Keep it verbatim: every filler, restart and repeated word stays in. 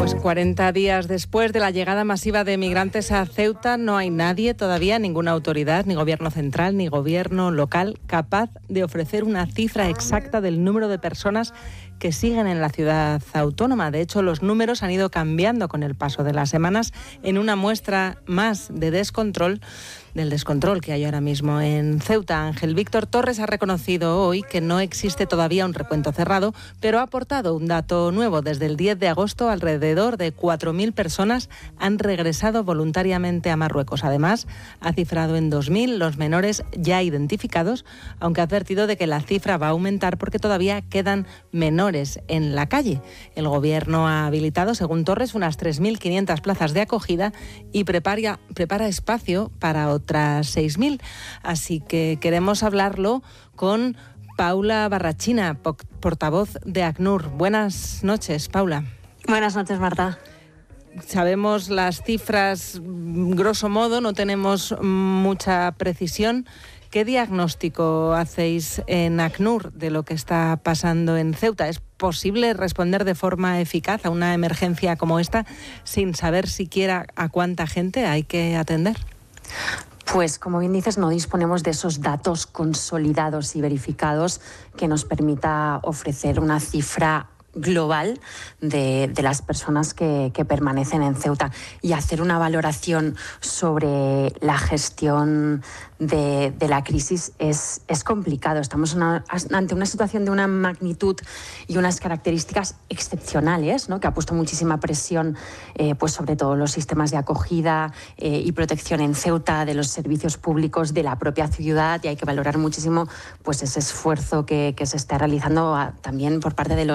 Pues cuarenta días después de la llegada masiva de migrantes a Ceuta, no hay nadie todavía, ninguna autoridad, ni gobierno central, ni gobierno local, capaz de ofrecer una cifra exacta del número de personas que siguen en la ciudad autónoma. De hecho, los números han ido cambiando con el paso de las semanas en una muestra más de descontrol, del descontrol que hay ahora mismo en Ceuta. Ángel Víctor Torres ha reconocido hoy que no existe todavía un recuento cerrado, pero ha aportado un dato nuevo. Desde el diez de agosto, alrededor de cuatro mil personas han regresado voluntariamente a Marruecos. Además, ha cifrado en dos mil los menores ya identificados, aunque ha advertido de que la cifra va a aumentar porque todavía quedan menores en la calle. El Gobierno ha habilitado, según Torres, unas tres mil quinientas plazas de acogida y prepara, prepara espacio para otras seis mil. Así que queremos hablarlo con Paula Barrachina, portavoz de ACNUR. Buenas noches, Paula. Buenas noches, Marta. Sabemos las cifras, grosso modo, no tenemos mucha precisión. ¿Qué diagnóstico hacéis en ACNUR de lo que está pasando en Ceuta? ¿Es posible responder de forma eficaz a una emergencia como esta sin saber siquiera a cuánta gente hay que atender? Pues, como bien dices, no disponemos de esos datos consolidados y verificados que nos permita ofrecer una cifra global de, de las personas que, que permanecen en Ceuta, y hacer una valoración sobre la gestión de, de la crisis es, es complicado. Estamos una, ante una situación de una magnitud y unas características excepcionales, ¿no?, que ha puesto muchísima presión eh, pues sobre todo los sistemas de acogida eh, y protección en Ceuta, de los servicios públicos, de la propia ciudad, y hay que valorar muchísimo pues ese esfuerzo que, que se está realizando a, también por parte de los